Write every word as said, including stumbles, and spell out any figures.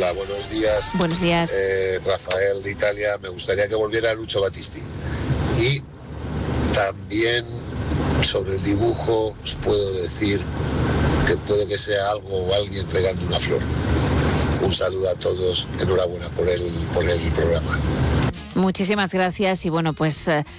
Hola, buenos días. Buenos días. Eh, Rafael de Italia, me gustaría que volviera Lucio Battisti. Y también sobre el dibujo os puedo decir que puede que sea algo o alguien pegando una flor. Un saludo a todos, enhorabuena por el, por el programa. Muchísimas gracias y bueno, pues...